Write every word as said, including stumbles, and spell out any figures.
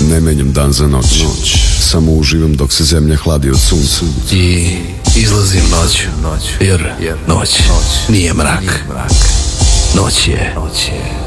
ne menjam dan za noć, noć. Samo uživam dok se zemlja hladi od sunca. I izlazim noću, jer noć nije mrak. Noć je